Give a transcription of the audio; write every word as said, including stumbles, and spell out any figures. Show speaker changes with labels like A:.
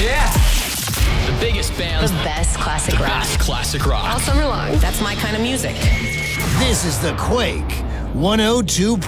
A: Yeah. The biggest bands.
B: The best classic
A: the
B: rock.
A: Best classic rock.
B: All summer long. That's my kind of music.
C: This is The Quake one oh two.